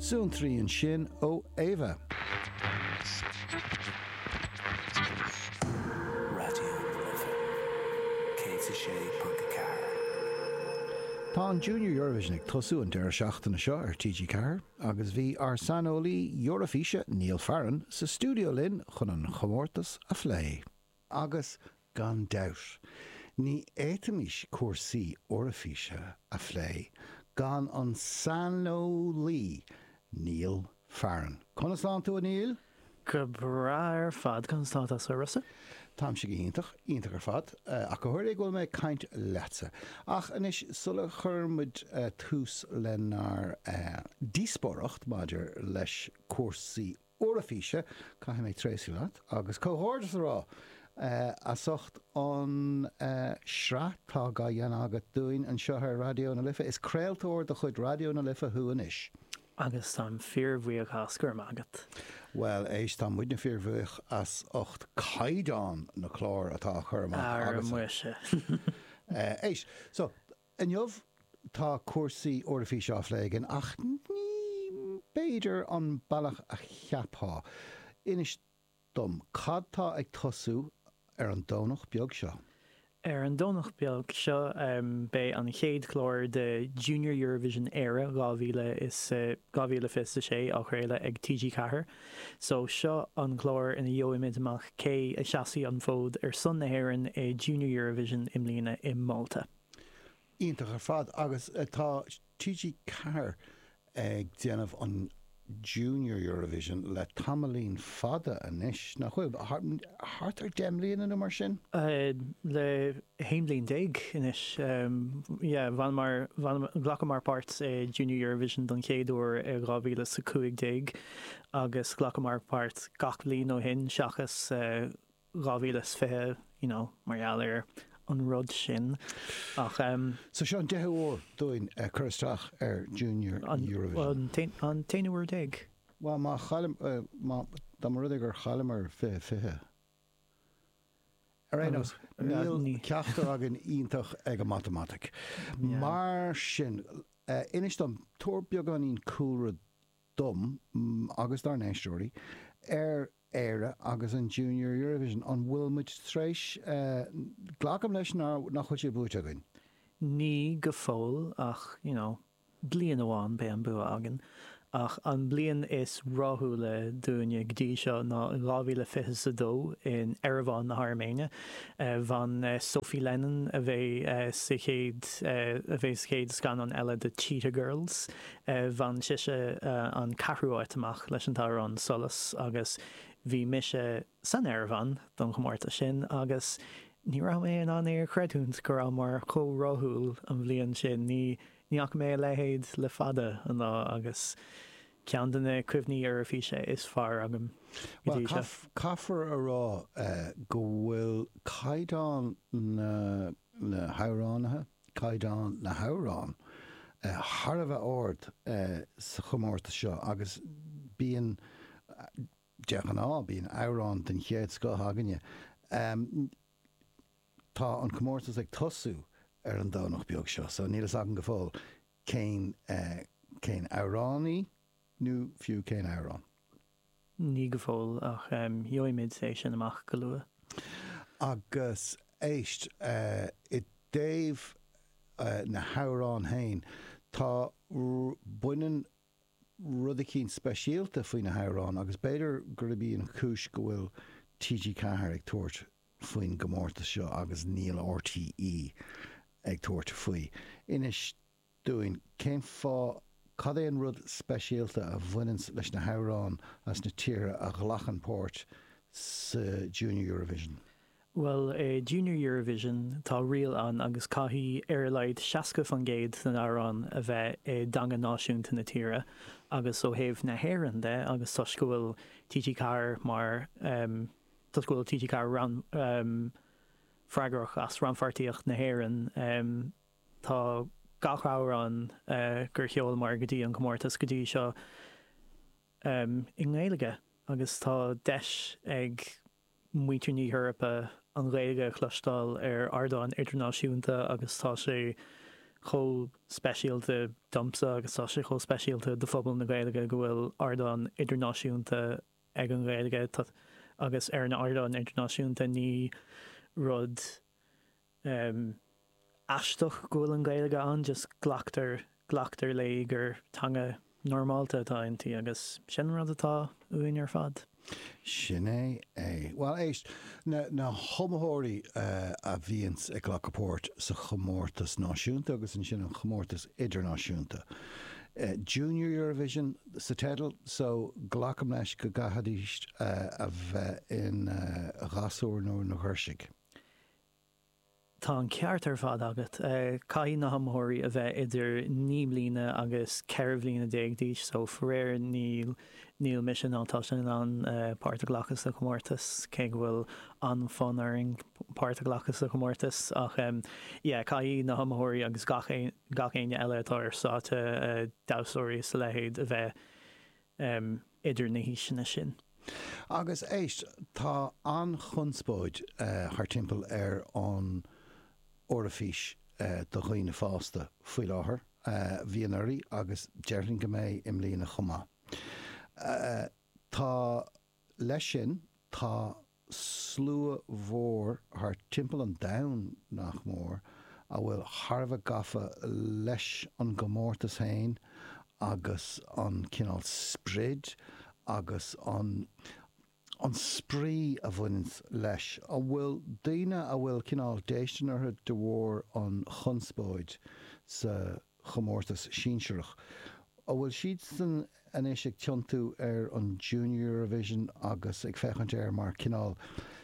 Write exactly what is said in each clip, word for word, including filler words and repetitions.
Soon three and Shin O Ava. Tá an Junior Eurovision ag tosú an deir seachtainna seo ar T G Ceathair, agus bhí ar sanolaí Eurofíse Neil Farran sa stúdio linn chun an chomórtas a phlé. Agus gan doubt, ní éitimis cuasaí Eurofíse a phlé gan an sanolaí Neil Farran. Conas lá tú a Neil? Go bra ar fad gan státa sa rusa? Tám si ítach, ítach ar fad, uh, ach go thuir é ghfuil mé caint letse. Ach anis sulla churmid uh, tús lenar uh, díspóracht maidir leis cuasaí Eurofíse, cai mé tréisiú leat, agus cóhordas rá uh, a socht an uh, sra tá ga dhéana agat dúin an seo ar radio na lifa. Is créaltóir de chud radio na lifa thuan is. Agus tá fearmhuíoch asgur agat. Well, éis tá muid na fearmhuíoch as ocht caidan na chlár atá churma. Ar muise. Éis, so, an jobh tá cuasaí Eurofíse á phléigean ach ní beidir an bailach a cheapá. Inis dom, cad tá ag tosú ar an dónach beag seo? Ar an dónach beag seo um, bé an chéad chlár de Junior Eurovision era gábhíle is uh, gábhíle fis sé á chréile ag T G Ceathair. So seo an chlár ina dheoimid amach cé a seasaí an fód ar son na hÉireann é Junior Eurovision imlína in Malta. Ítach ar fad agus uh, tá T G Ceathair ag déanamh an Junior Eurovision le tamalín fada anis na chuil hart ar demlíon in mar sin? Uh, le héimlín déig inis um, yeah, van mar van ghlacha mar part uh, Junior Eurovision don chéadúir ar gábhíle sa cúig déig agus ghlacha mar part gach líon ó hin seachas uh, gábhíle fithe, you know, marall ar an rud sin. Ach, um, so seo an deich óir dúin uh, chuisteach ar Junior an, Eurovision? An téanúir déig. Well, má chalim, uh, má dá mar rudig ar chalimar fé fithe. Ar éinos, níl ceachtar agin ítach ag a matematic. Yeah. Mar sin, uh, inis dom tór beag an ín cúra dom, mm, agus dar néistóirí, ar éire agus an Junior Eurovision an bhfuil tréis uh, ghlacam leis ná chuid sé búte againn? Ní go fóil ach, you know, blian amháin be an bua agin. Ach an blian is ráthú le dúine gdí seo ná gábhíle fiche sa dó in Erevan na Arméine. Uh, van uh, Sophie Lennon a bheith uh, sa chéad uh, a bheith sa chéad scan an eile de Cheetah Girls. Uh, van siise uh, an carrúáit amach leis an tar an solas agus bhí mise san Erevan don chomórta sin agus ní ra mé an an éir creúnt go ra mar có ráthúil an bblion sin ní níach mé lehéad le fada an lá agus cean duna cuimhní Eurofíse is far agam. Well, caafar a rá uh, go bhfuil caidan na, na hairánathe, caidan na hairán, uh, Harbheith ord uh, sa chomórta seo agus bíon uh, deachan á bíon hairán den chéad sco haganne. Um, tá an chomórtas ag tosú ar an dánach beag seo, so nílas agan go fáil cén uh, cén hairání nó fiú cén hairán. Ní go fóil ach um, dheoimid sé sin amach go luath. Agus éist uh, i déobh uh, na hairán hain tá r- buinean rud cín speisialta faoin na hairán agus beidir gur bí an chúis go bhfuil T G Ceathair ag tuairt faoin gomórta seo agus níl R T E ag tuairt faoi. Inis dúin cén fá cad é an rud speisialta a bhaineann leis na hairán as na tíre a ghlachan póirt sa Junior Eurovision? Well, uh, Junior Eurovision tá rial an agus caithí ar leid seasca fan géad na árán a bheith uh, danga náisiúnta na tíre agus ó héamh na hÉireann de agus tá go bhfuil T G Ceathair mar um, tá go bhfuil T G Ceathair ran um, freigrach as ranfartíocht na hÉireann um, tá gach árán uh, gur cheol mar go dtí an chomórtas go dtí seo um, i ngéige agus tá deis ag muoitiúní Europa an réige chlustáil ar ardáin internaisiúnta agus tá sé cho speisialta domsa agus tá sé cho speisialta de fphobal na Gaeilge go bhfuil ardán idirnáisiúnta ag an Gaeilge agus ar na ardán idirnáisiúnta ní rud um, aisteach go bhfuil an Gaeilge an just ghlaachtar ghlaachtar le gur tanga normálta atá intí agus sin rud atá uainn ar fad. Sin é é. Well éist na, na chomóirí uh, a bhíons ag Glacaport sa chomórtas náisiúnta agus an sin an chomórtas idirnáisiúnta. Uh, Junior Eurovision sa tedal, so glacam leis go gahadíist uh, a bheith in uh, rasúr nó na Ghuirsigh. Tá an ceart ar fad agat. Uh, Caithfí na hamóirí a bheith idir ní bliana agus ceir bliana déag díos, so foréir níl níl mission antá sin an uh, páirte glachas a chomórtas, cé bhfuil an fonaring páirte glachas a chomórtas, ach um, yeah, caithfí na hamóirí agus gach éine eile atá ar sáte uh, dásóirí sa lehéad a bheith um, idir na híisina sin. Agus éist tá an chunspóid uh, haar timppel ar an orafís uh, do chuoine fásta faoi láthair uh, bhíonarí agus deirling go méid im lína chumá. Uh, tá leis sin tá slua mhór haar timppel an dain nach mór a bhfuil Harbh gafa leis an gomórtas hain agus an cinál sprid agus an an sprí a bhaint leis a bhfuil daine a bhfuil cinál déisteanartha de bhór an chunspóid sa chomórtas sínseireach. A bhfuil siad san an éis ag tiontú ar an Junior Eurovision agus ag fechant ar mar cinál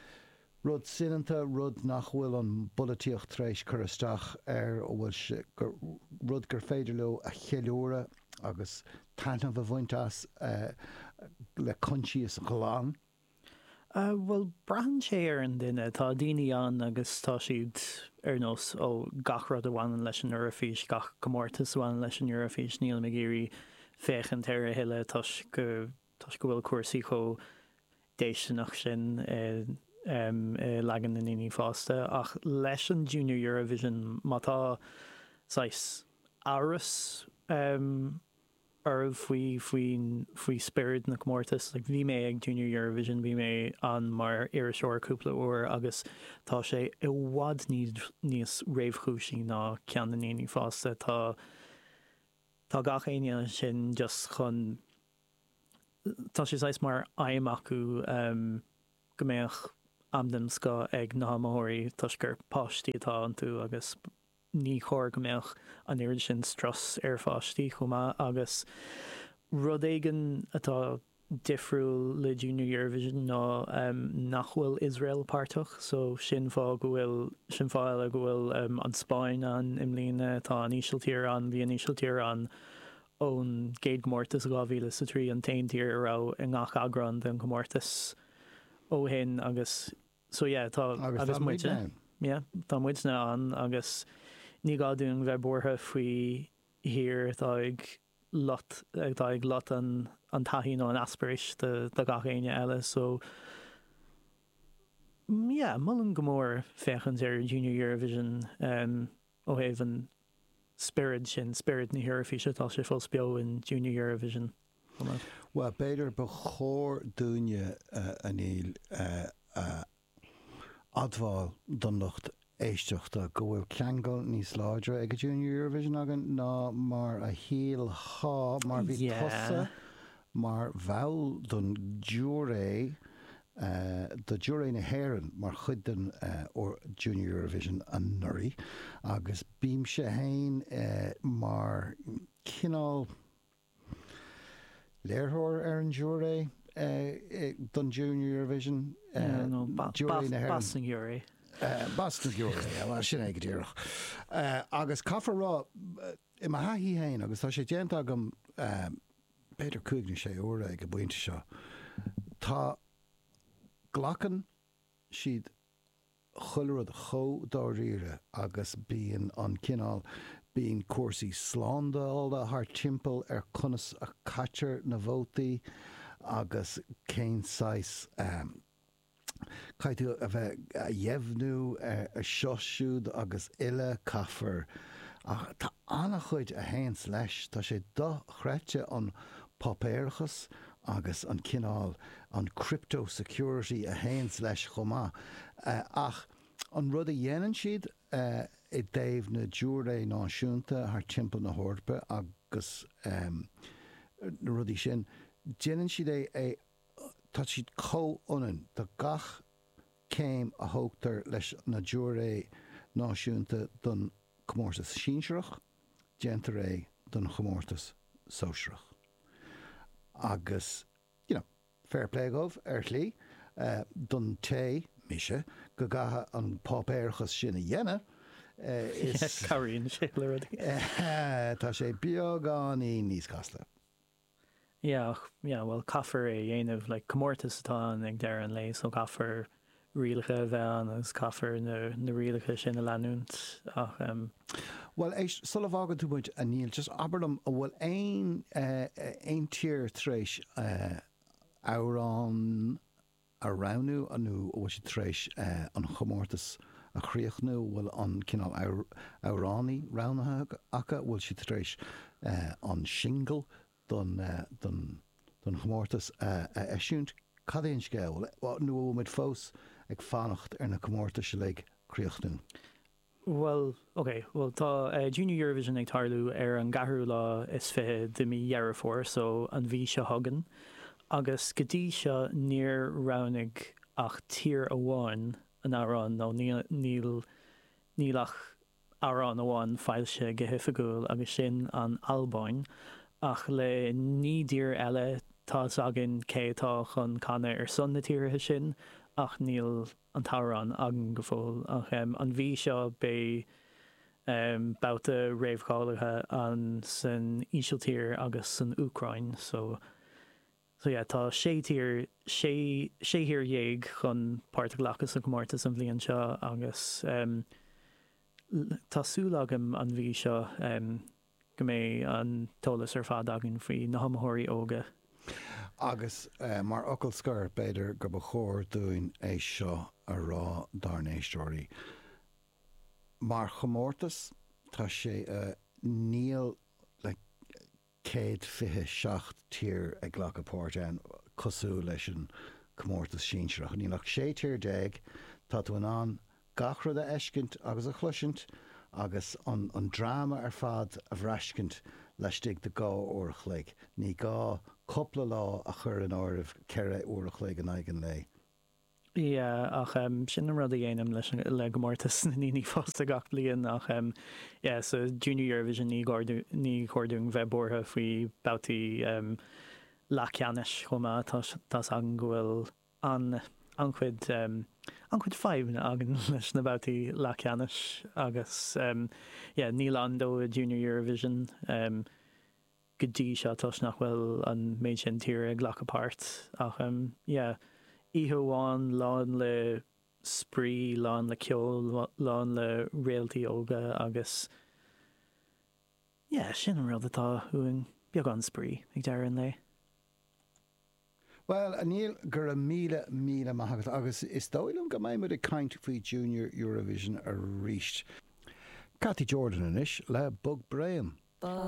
rud sinanta rud nach bhfuil an bolaíocht tréis chuisteach ar ó bhfuil rud gur féidir le a cheiliúra agus tanna bh bhaintas uh, le conscious goláán. Uh, well, brahan sé ar an duine tá daoine an agus tá siad ar nós ó gach rud a bhhain leis an Eurofís, gach comórtas bhhain leis an Eurofís, níl me géirí féchan teir a heile tás go tás go bhfuil cuasaí cho déisteanach sin eh, um, eh, legan na naoine fásta, ach leis an Junior Eurovision má tá sais áras um, ar faoi faoin faoi spirit na comórtas, like bhí mé ag Junior Eurovision, bhí mé an mar iiriseoir cúpla uair agus tá sé i bhfad níos réamhchúisí ná cean na naoine fásta. Tá tá gach aine sin just chun tá sé sais mar aim acu um, go mbeadh amdam sca ag na hamóirí tá gur páistí atá an tú agus ní chóir go mbeadh an irid sin stras ar fáistí chumá agus rud éigean atá difriúil le Junior Eurovision ná um, nach bhfuil Israel páirteach, so sin fá go bhfuil sin fáile go bhfuil um, an Spáin an imlíne tá an ísiltír an bhí an ísiltír an ón géad gomórtas gá bhíle sa trí an taintír ará i ngach agran den gomórtas ó hin agus so yeah, tá agus muide yeah, tá muide an agus ní gáún bheith bortha faoi hir tá ag lot tá ag lot an an taithí nó an aspiris de de gach aine eile, so yeah, mullen go mór fechans ar Junior Eurovision um, ó héh an spirit sin spirit na Eurofíse tá sé fós beo in Junior Eurovision. Well, beidir ba chóir dúine uh, a níl uh, uh, admháil don lucht éisteachta go bhfuil ceangal níos láidre ag a Junior Eurovision agan ná mar a híal há mar bhí Yeah. tosa mar bhail don dúré uh, do dúré na héireann mar chuidan uh, ó Junior Eurovision an nuirí agus bím sé hain uh, mar cinál léirthóir ar an dúré uh, don Junior Eurovision uh, Yeah, no, ba- dúré na bas- héireann. Basing Yuri. Uh, Boston Euro, well, sin ag dúrach. Uh, agus cafa rá uh, i ma haí hain agus tá sé déanta agam uh, beidir cúigna sé óra ag go buinte seo. Tá ghlacan siad chuilead cho dáíre agus bíon an cinál bíon cuasaí slándáilda haar timppel ar conas a catcher na bhótaí agus céin sais um, Caithú a bheith a dhéimhnú a seosisiúd agus ile caafar ach tá annach chuid a héins leis tá sé do chreite an popéirechas agus an cinál an crypto security a héins leis chomá uh, ach an rud a dhéanaan siad uh, i dtaobh na dúré náisiúnta th timpeall na hórpa agus um, na rudí sin déanaan siad é é tá siad có-ionan tá gach céim a thógtar leis na dúré náisiúnta don chomórtas sínsreach déantar é don chomórtas sóisreach agus you know, fair play gobh ar lí uh, don té mise go gatha an pápéirechas sin a dhéine uh, is Caríonn sé le rudí. uh, tá sé beagáí níos casla. Yeah, yeah, well, caafar é dhéanamh like comórtas atá ag dearan lei, so caafar rialacha bheith agus caafar na, na rialacha sin a leanúnt ach um, Well, éis sulla bhágad tú buid a níl just aberdom bhfuil ein uh, ein tír tréis uh, árán a ranú anú bhfuil si tréis uh, an chomórtas a chríochnú bhfuil an cinál áránaí ránathe acha bhfuil si tréis uh, an single don uh, don don chomórtas uh, a eisiúnt cadéon scéil nó bhfuil fós ag fannacht ar na chomórtas se le chríochnú. Well, okay, well, tá uh, Junior Eurovision ag tarlú ar an gathú lá is fé de mí dhearafór, so an bhí se hagan. Agus go dtí seo níor ránnig ach tír amháin an árán nó níl nílach árán amháin fáilte go hifigúil agus sin an Albáin, ach le ní dír eile tá agin cé tá chun canna ar son na tíirithe sin, ach níl an tárán agan go fóil ach um, an bhí seo bé um, bouta réamhchálaithe an san ísiltír agus san Ucrain, so so yeah, tá sé tír sé sé hir dhéag chun páirteach lachas an chomórtas an bhliain seo agus um, tásúlagam an bhí seo um, go mé an tolas ar fád agan faoi na hamathirí óga. Agus uh, mar ocail scar beidir go ba chóir dúin é seo a rá darnéistóirí. Mar chomórtas tá sé uh, níl le céad fithe seacht tír ag ghlacha páirteáin cosú leis an chomórtas sínsreach. Nílach sé tír déag tá tú an gachrad a eiscint agus a chluisint agus an, an drama ar fad a bhreiscint leis de gá uairich le. Ní gá coppla lá a chur an áirimh ceire uairich le an aigen lei. Yeah, ach um, sin an rud a dhéanam leis le gomórtas na ní fásta gach bliain ach um, yeah, so Junior Eurovision ní ní chóirún bheith bortha faoi bouty um, laceanis chumá tá an gohfuil an anchuid um, anchuid five na agan leis na bouty laceanis agus um, yeah, níl an dó a Junior Eurovision um, go dtí seo tos nach bhfuil an méid sin tíre ag ghlach apart ach um, yeah, Ihuán lán le sprí, lán le ceol, lán le réaltaí óga agus yeah, sin an rud atá thuin beag an sprí ag dearan le. Well, a níl gur a míle míle maithagat agus is dóilm go mbeidh a caint faoi Junior Eurovision a ríist. Cathy Jordan inis le Bug Braham.